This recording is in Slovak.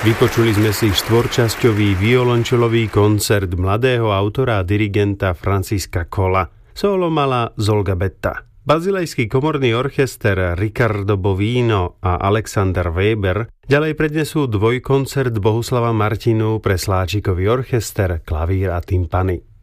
Vypočuli sme si štvorčasťový violončelový koncert mladého autora a dirigenta Francisca Colla. Solo mala Zolga Betta. Bazilejský komorný orchester Riccardo Bovino a Alexander Weber ďalej prednesú dvojkoncert Bohuslava Martinu pre sláčikový orchester, klavír a timpany.